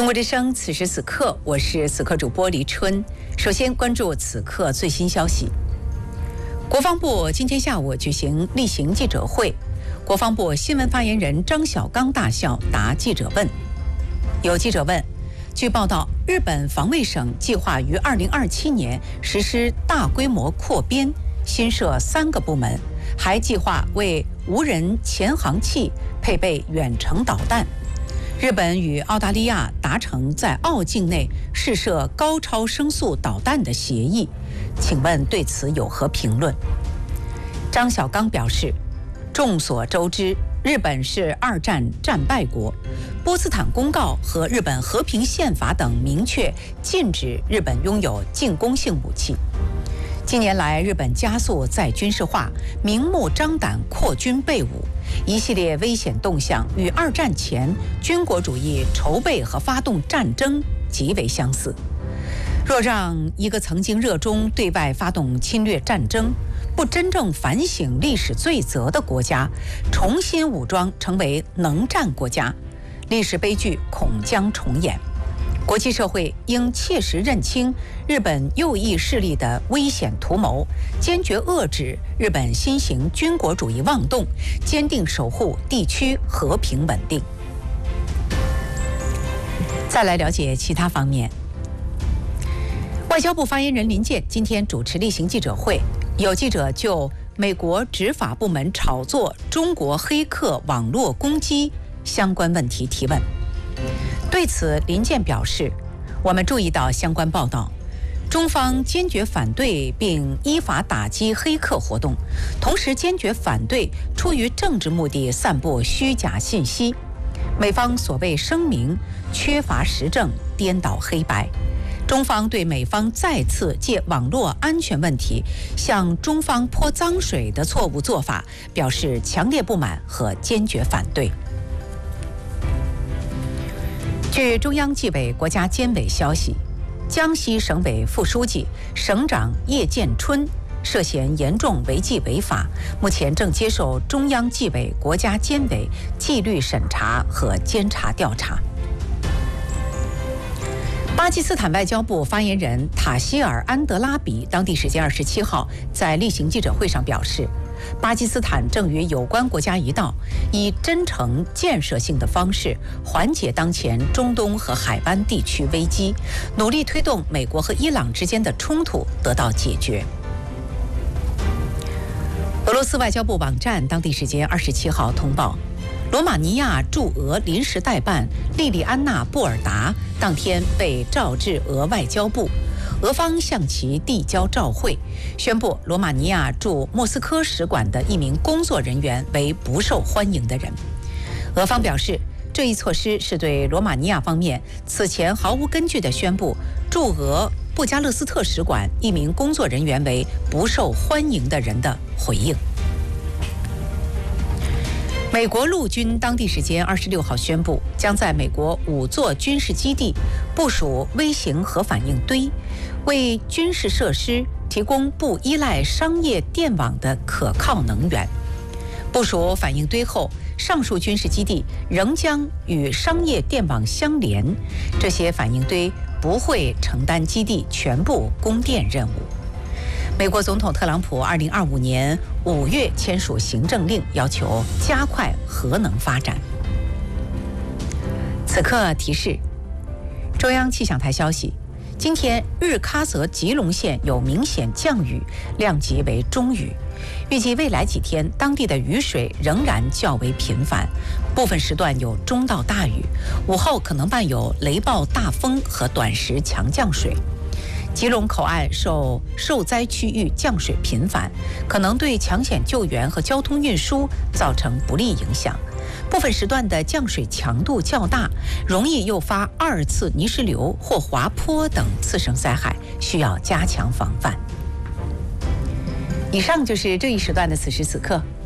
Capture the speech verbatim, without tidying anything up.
中国之声，此时此刻，我是此刻主播黎春。首先关注此刻最新消息。国防部今天下午举行例行记者会，国防部新闻发言人张晓刚大校答记者问。有记者问，据报道，日本防卫省计划于二零二七年实施大规模扩编，新设三个部门，还计划为无人潜航器配备远程导弹。日本与澳大利亚达成在澳境内试射高超声速导弹的协议，请问对此有何评论？张晓刚表示，众所周知，日本是二战战败国，波茨坦公告和日本和平宪法等明确禁止日本拥有进攻性武器。近年来，日本加速再军事化，明目张胆扩军备武，一系列危险动向与二战前军国主义筹备和发动战争极为相似。若让一个曾经热衷对外发动侵略战争、不真正反省历史罪责的国家重新武装成为能战国家，历史悲剧恐将重演。国际社会应切实认清日本右翼势力的危险图谋，坚决遏制日本新型军国主义妄动，坚定守护地区和平稳定。再来了解其他方面。外交部发言人林健今天主持例行记者会，有记者就美国执法部门炒作中国黑客网络攻击相关问题提问。对此，林健表示，我们注意到相关报道，中方坚决反对并依法打击黑客活动，同时坚决反对出于政治目的散布虚假信息。美方所谓声明缺乏实证，颠倒黑白。中方对美方再次借网络安全问题向中方泼脏水的错误做法表示强烈不满和坚决反对。据中央纪委国家监委消息，江西省委副书记、省长叶建春涉嫌严重违纪违法，目前正接受中央纪委国家监委纪律审查和监察调查。巴基斯坦外交部发言人塔希尔·安德拉比当地时间二十七号在例行记者会上表示，巴基斯坦正与有关国家一道，以真诚建设性的方式缓解当前中东和海湾地区危机，努力推动美国和伊朗之间的冲突得到解决。俄罗斯外交部网站当地时间二十七号通报，罗马尼亚驻俄临时代办莉莉安娜·布尔达当天被召至俄外交部，俄方向其递交照会，宣布罗马尼亚驻莫斯科使馆的一名工作人员为不受欢迎的人。俄方表示，这一措施是对罗马尼亚方面此前毫无根据地宣布驻俄布加勒斯特使馆一名工作人员为不受欢迎的人的回应。美国陆军当地时间二十六号宣布，将在美国五座军事基地部署微型核反应堆，为军事设施提供不依赖商业电网的可靠能源。部署反应堆后，上述军事基地仍将与商业电网相连，这些反应堆不会承担基地全部供电任务。美国总统特朗普二零二五年五月签署行政令，要求加快核能发展。此刻提示，中央气象台消息，今天日喀则吉隆县有明显降雨，量级为中雨。预计未来几天，当地的雨水仍然较为频繁，部分时段有中到大雨，午后可能伴有雷暴大风和短时强降水。吉隆口岸受受灾区域降水频繁，可能对抢险救援和交通运输造成不利影响。部分时段的降水强度较大，容易诱发二次泥石流或滑坡等次生灾害，需要加强防范。以上就是这一时段的此时此刻，